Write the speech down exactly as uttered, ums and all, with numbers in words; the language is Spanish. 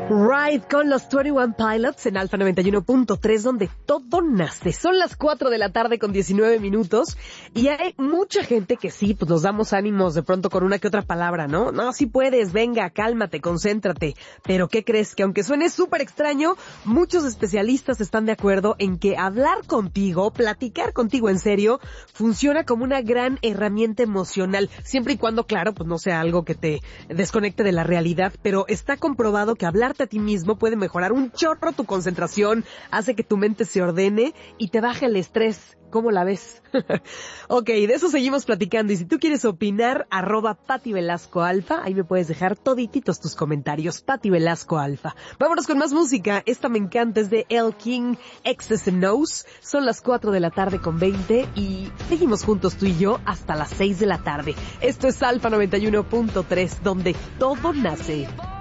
Ride con los veintiuno Pilots en Alfa noventa y uno punto tres, donde todo nace. Son las cuatro de la tarde con diecinueve minutos y hay mucha gente que sí, pues nos damos ánimos de pronto con una que otra palabra, ¿no? No, sí puedes, venga, cálmate, concéntrate. Pero ¿qué crees? Que aunque suene súper extraño, muchos especialistas están de acuerdo en que hablar contigo, platicar contigo en serio, funciona como una gran herramienta emocional. Siempre y cuando, claro, pues no sea algo que te desconecte de la realidad, pero está comprobado que hablarte a ti mismo puede mejorar un chorro tu concentración, hace que tu mente se ordene y te baje el estrés. ¿Cómo la ves? Ok, de eso seguimos platicando. Y si tú quieres opinar, arroba Pati Velasco Alfa, ahí me puedes dejar todititos tus comentarios. Pati Velasco Alfa. Vámonos con más música. Esta me encanta, es de El King, X's and O's. Son las cuatro de la tarde con veinte y seguimos juntos tú y yo hasta las seis de la tarde. Esto es Alfa noventa y uno punto tres, donde todo nace.